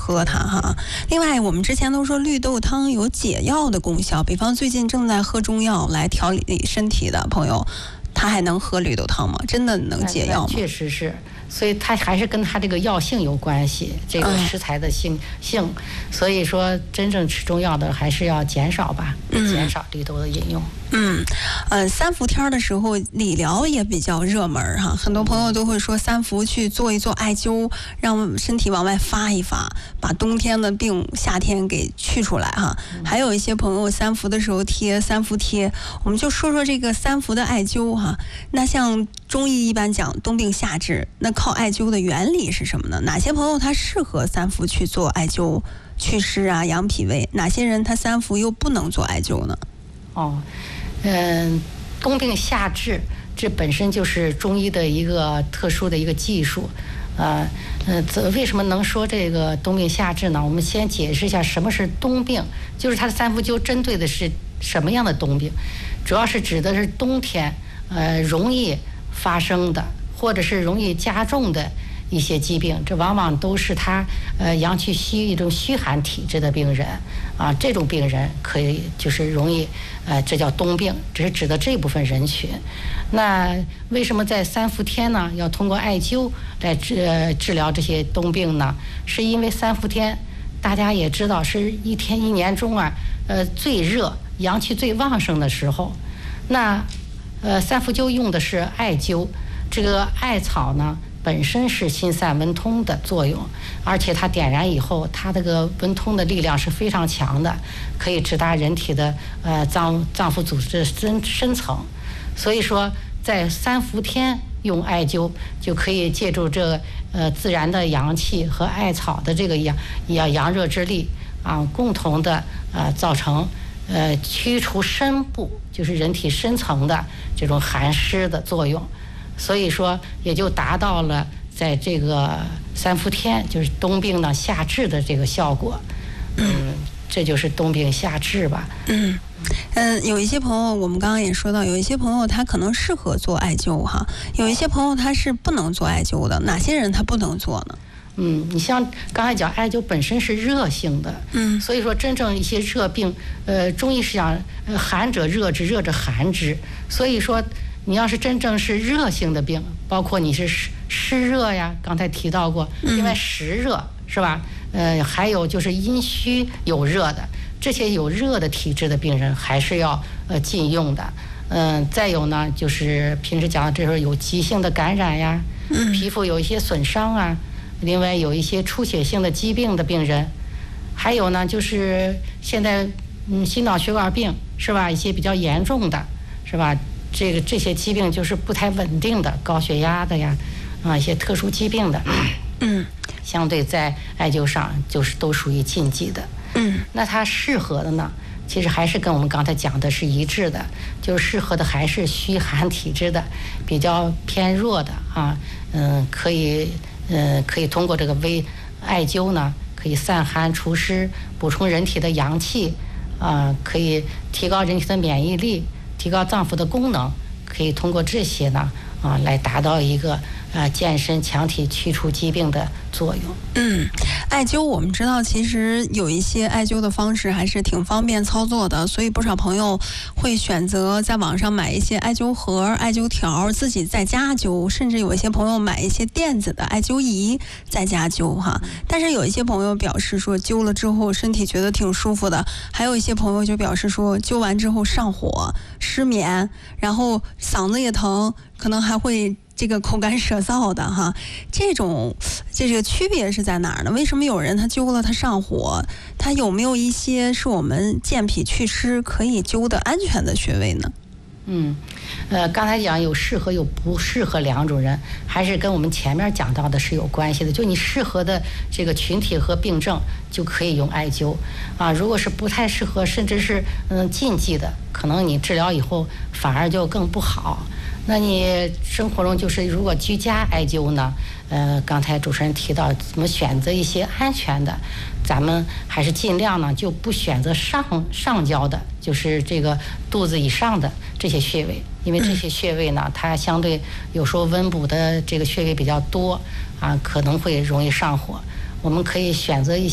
喝它哈。另外，我们之前都说绿豆汤有解药的功效，比方最近正在喝中药来调理身体的朋友，他还能喝绿豆汤吗？真的能解药吗？ 确实是。所以它还是跟它这个药性有关系，这个食材的性，所以说真正吃中药的还是要减少吧，减少绿豆的饮用。 三伏天的时候理疗也比较热门哈，很多朋友都会说三伏去做一做艾灸，让身体往外发一发，把冬天的病夏天给去出来哈。还有一些朋友三伏的时候贴三伏贴，我们就说说这个三伏的艾灸哈。那像中医一般讲冬病夏治，那靠艾灸的原理是什么呢？哪些朋友他适合三伏去做艾灸祛湿啊养脾胃，哪些人他三伏又不能做艾灸呢？ 冬病夏治这本身就是中医的一个特殊的一个技术。为什么能说这个冬病夏治呢？我们先解释一下什么是冬病，就是它的三伏灸针对的是什么样的冬病，主要是指的是冬天容易发生的或者是容易加重的一些疾病，这往往都是他阳气虚一种虚寒体质的病人啊，这种病人可以就是容易这叫冬病，这是指的这部分人群。那为什么在三伏天呢要通过艾灸来治疗这些冬病呢？是因为三伏天大家也知道是一年中最热阳气最旺盛的时候。那三伏灸用的是艾灸，这个艾草呢本身是心散温通的作用，而且它点燃以后，它这个温通的力量是非常强的，可以直达人体的脏腑组织深层。所以说，在三伏天用艾灸，就可以借助这自然的阳气和艾草的这个阳热之力啊，共同的造成驱除深部，就是人体深层的这种寒湿的作用。所以说也就达到了在这个三伏天就是冬病呢夏治的这个效果。这就是冬病夏治吧。 有一些朋友我们刚刚也说到，有一些朋友他可能适合做艾灸哈，有一些朋友他是不能做艾灸的，哪些人他不能做呢？ 你像刚才讲艾灸本身是热性的，所以说真正一些热病，中医是讲寒者热之，热者寒之，所以说你要是真正是热性的病，包括你是湿热呀，刚才提到过，另外实热是吧？还有就是阴虚有热的，这些有热的体质的病人还是要禁用的。再有呢，就是平时讲这时候有急性的感染呀，皮肤有一些损伤啊，另外有一些出血性的疾病的病人，还有呢就是现在心脑血管病是吧？一些比较严重的是吧？这些疾病就是不太稳定的，高血压的呀，一些特殊疾病的，相对在艾灸上就是都属于禁忌的。那它适合的呢，其实还是跟我们刚才讲的是一致的，就是适合的还是虚寒体质的，比较偏弱的啊，可以通过这个艾灸呢，可以散寒除湿，补充人体的阳气啊，可以提高人体的免疫力，提高脏腑的功能，可以通过这些呢来达到一个健身强体驱除疾病的作用。 艾灸我们知道其实有一些艾灸的方式还是挺方便操作的，所以不少朋友会选择在网上买一些艾灸盒、艾灸条，自己在家灸，甚至有一些朋友买一些电子的艾灸仪在家灸哈。但是有一些朋友表示说灸了之后身体觉得挺舒服的，还有一些朋友就表示说灸完之后上火、失眠，然后嗓子也疼，可能还会这个口干舌燥的哈。这个区别是在哪儿呢？为什么有人他灸了他上火？他有没有一些是我们健脾祛湿可以灸的安全的穴位呢？ 刚才讲有适合有不适合两种人，还是跟我们前面讲到的是有关系的。就你适合的这个群体和病症，就可以用艾灸啊。如果是不太适合，甚至是禁忌的，可能你治疗以后反而就更不好。那你生活中就是如果居家艾灸呢，刚才主持人提到怎么选择一些安全的，咱们还是尽量呢就不选择上焦的，就是这个肚子以上的这些穴位，因为这些穴位呢它相对有时候温补的这个穴位比较多啊，可能会容易上火。我们可以选择一些